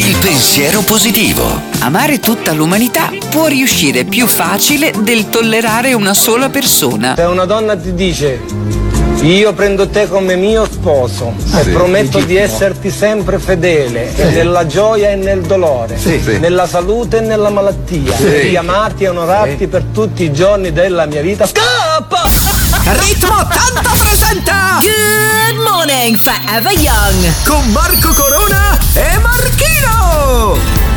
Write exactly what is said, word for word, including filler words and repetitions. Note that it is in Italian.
Il pensiero positivo. Amare tutta l'umanità può riuscire più facile del tollerare una sola persona. Se una donna ti dice: io prendo te come mio sposo e sì, prometto di esserti sempre fedele, sì, nella gioia e nel dolore, sì, nella salute e nella malattia, sì, di amarti e onorarti, sì, per tutti i giorni della mia vita. Scappa! Ritmo ottanta presenta Good Morning Forever Young con Marco Corona e Marchino.